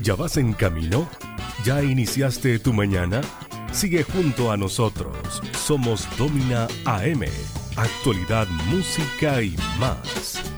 ¿Ya vas en camino? ¿Ya iniciaste tu mañana? Sigue junto a nosotros. Somos Domina AM. Actualidad, música y más.